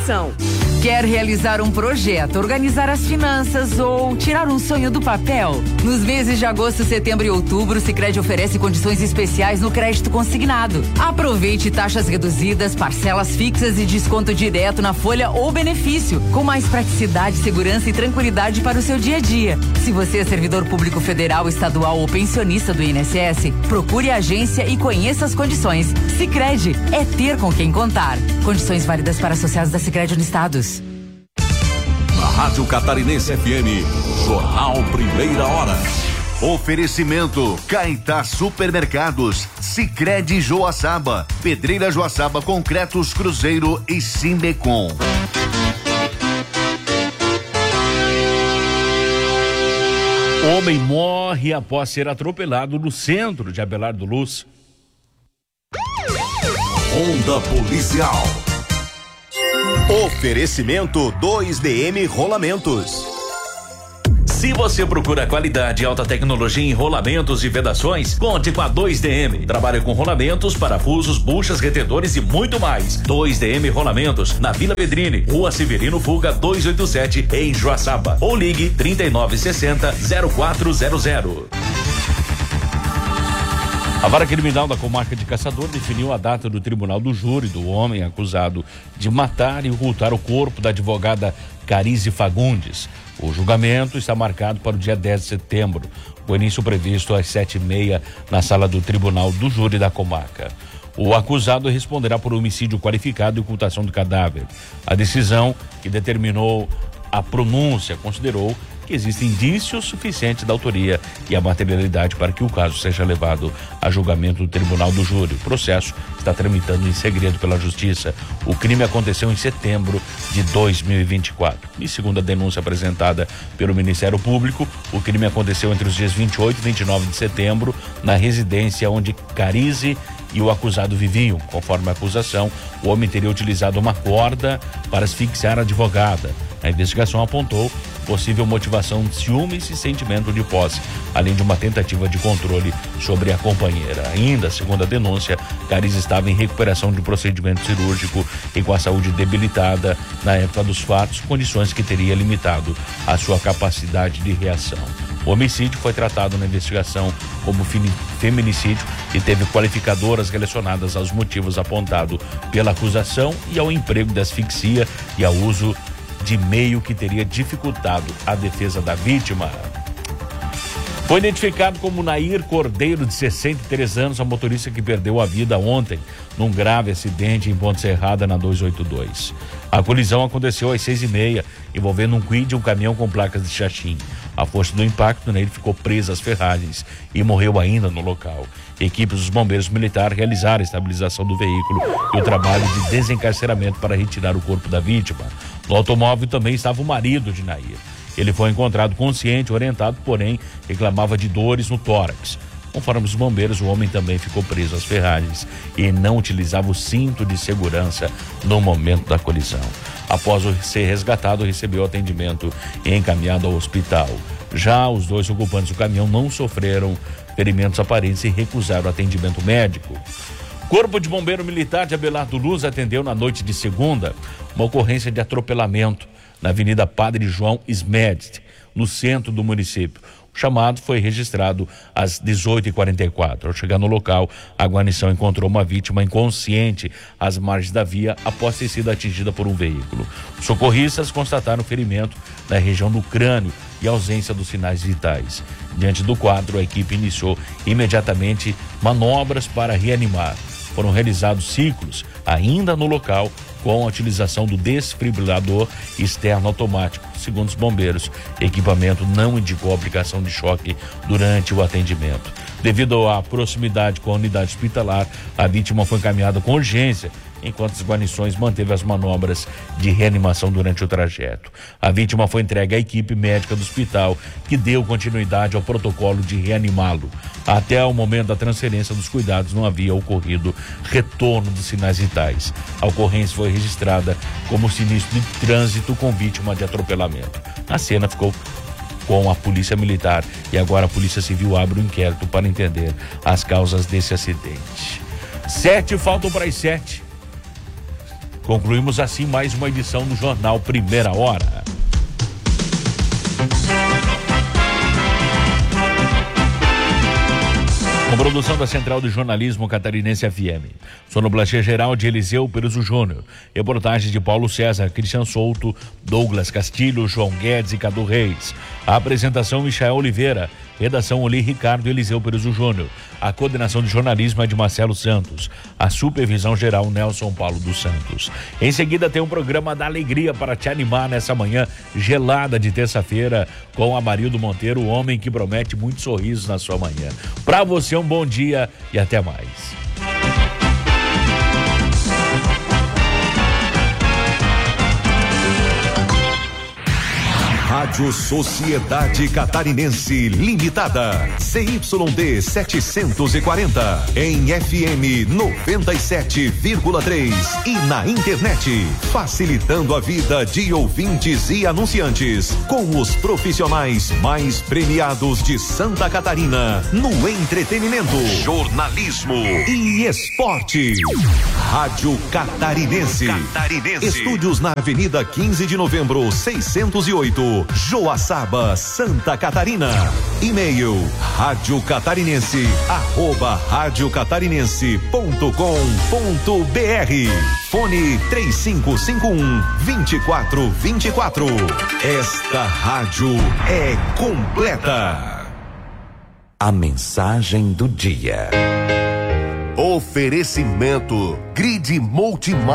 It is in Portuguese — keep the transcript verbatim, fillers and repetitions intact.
Quer realizar um projeto, organizar as finanças ou tirar um sonho do papel? Nos meses de agosto, setembro e outubro, o Sicredi oferece condições especiais no crédito consignado. Aproveite taxas reduzidas, parcelas fixas e desconto direto na folha ou benefício, com mais praticidade, segurança e tranquilidade para o seu dia a dia. Se você é servidor público federal, estadual ou pensionista do I N S S, procure a agência e conheça as condições. Sicredi é ter com quem contar. Condições válidas para associados da Sicredi Unistados. Na Rádio Catarinense F M, Jornal Primeira Hora. Oferecimento Caetá Supermercados, Sicredi Joaçaba, Pedreira Joaçaba Concretos Cruzeiro e Simbecom. Homem morre após ser atropelado no centro de Abelardo do Luz. Onda Policial. Oferecimento dois D M Rolamentos. Se você procura qualidade e alta tecnologia em rolamentos e vedações, conte com a dois D M. Trabalha com rolamentos, parafusos, buchas, retedores e muito mais. dois D M Rolamentos, na Vila Pedrini, Rua Severino Fuga duzentos e oitenta e sete, em Joaçaba. Ou ligue trinta e nove sessenta, zero quatro zero zero. A Vara Criminal da Comarca de Caçador definiu a data do tribunal do júri do homem acusado de matar e ocultar o corpo da advogada Carize Fagundes. O julgamento está marcado para o dia dez de setembro, com início previsto às sete e meia na sala do tribunal do júri da comarca. O acusado responderá por homicídio qualificado e ocultação do cadáver. A decisão, que determinou a pronúncia, considerou que existem indícios suficientes da autoria e a materialidade para que o caso seja levado a julgamento do Tribunal do Júri. O processo está tramitando em segredo pela Justiça. O crime aconteceu em setembro de dois mil e vinte e quatro. E segundo a denúncia apresentada pelo Ministério Público, o crime aconteceu entre os dias vinte e oito e vinte e nove de setembro, na residência onde Carize e o acusado viviam. Conforme a acusação, o homem teria utilizado uma corda para asfixiar a advogada. A investigação apontou possível motivação de ciúmes e sentimento de posse, além de uma tentativa de controle sobre a companheira. Ainda, segundo a denúncia, Carize estava em recuperação de um procedimento cirúrgico e com a saúde debilitada na época dos fatos, condições que teria limitado a sua capacidade de reação. O homicídio foi tratado na investigação como feminicídio e teve qualificadoras relacionadas aos motivos apontados pela acusação e ao emprego de asfixia e ao uso de meio que teria dificultado a defesa da vítima. Foi identificado como Nair Cordeiro, de sessenta e três anos, a motorista que perdeu a vida ontem num grave acidente em Ponte Serrada, na duzentos e oitenta e dois. A colisão aconteceu às seis e meia, envolvendo um Kwid e um caminhão com placas de Xaxim. A força do impacto nele ficou presa às ferragens e morreu ainda no local. Equipes dos bombeiros militares realizaram a estabilização do veículo e o trabalho de desencarceramento para retirar o corpo da vítima. No automóvel também estava o marido de Nair. Ele foi encontrado consciente, orientado, porém reclamava de dores no tórax. Conforme os bombeiros, o homem também ficou preso às ferragens e não utilizava o cinto de segurança no momento da colisão. Após ser resgatado, recebeu atendimento e encaminhado ao hospital. Já os dois ocupantes do caminhão não sofreram ferimentos aparentes e recusaram atendimento médico. Corpo de Bombeiro Militar de Abelardo do Luz atendeu na noite de segunda uma ocorrência de atropelamento na Avenida Padre João Smedst, no centro do município. O chamado foi registrado às dezoito e quarenta e quatro. Ao chegar no local, a guarnição encontrou uma vítima inconsciente às margens da via após ter sido atingida por um veículo. Os socorristas constataram ferimento na região do crânio e ausência dos sinais vitais. Diante do quadro, a equipe iniciou imediatamente manobras para reanimar. Foram realizados ciclos ainda no local com a utilização do desfibrilador externo automático. Segundo os bombeiros, o equipamento não indicou aplicação de choque durante o atendimento. Devido à proximidade com a unidade hospitalar, a vítima foi encaminhada com urgência, enquanto as guarnições manteve as manobras de reanimação durante o trajeto. A vítima foi entregue à equipe médica do hospital, que deu continuidade ao protocolo de reanimá-lo. Até o momento da transferência dos cuidados não havia ocorrido retorno dos sinais vitais. A ocorrência foi registrada como sinistro de trânsito com vítima de atropelamento. A cena ficou com a Polícia Militar e agora a Polícia Civil abre um inquérito para entender as causas desse acidente. Sete, faltam para as sete. Concluímos assim mais uma edição do Jornal Primeira Hora. Com produção da Central de Jornalismo Catarinense F M. Sonoplastia geral de Eliseu Peruso Júnior. Reportagem de Paulo César, Cristian Souto, Douglas Castilho, João Guedes e Cadu Reis. A apresentação Michael Oliveira. Redação Oli Ricardo e Eliseu Peruso Júnior. A coordenação de jornalismo é de Marcelo Santos. A supervisão geral Nelson Paulo dos Santos. Em seguida tem um programa da alegria para te animar nessa manhã gelada de terça-feira com Amarildo Monteiro, o homem que promete muitos sorrisos na sua manhã. Para você um bom dia e até mais. Rádio Sociedade Catarinense Limitada, C Y D setecentos e quarenta, em F M noventa e sete vírgula três e na internet, facilitando a vida de ouvintes e anunciantes, com os profissionais mais premiados de Santa Catarina no entretenimento, jornalismo e esporte. Rádio Catarinense. Catarinense. Estúdios na Avenida quinze de Novembro, seiscentos e oito. Joaçaba, Santa Catarina. E-mail rádio catarinense arroba rádio catarinense ponto com ponto br. Fone três cinco cinco um, dois quatro dois quatro. Esta rádio é completa. A mensagem do dia. Oferecimento Grid Multimar.